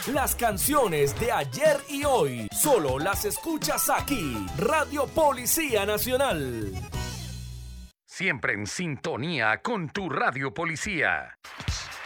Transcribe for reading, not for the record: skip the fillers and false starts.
Las canciones de ayer y hoy, solo las escuchas aquí. Radio Policía Nacional. Siempre en sintonía con tu Radio Policía.